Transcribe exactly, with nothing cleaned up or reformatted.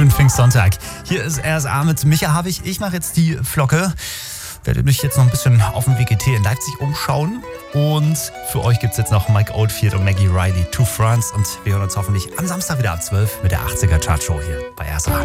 schönen Pfingstsonntag. Hier ist R S A mit Micha Havig. Ich mache jetzt die Flocke. Werde mich jetzt noch ein bisschen auf dem W G T in Leipzig umschauen. Und für euch gibt es jetzt noch Mike Oldfield und Maggie Riley, To France. Und wir hören uns hoffentlich am Samstag wieder ab zwölf mit der achtziger Chartshow hier bei R S A.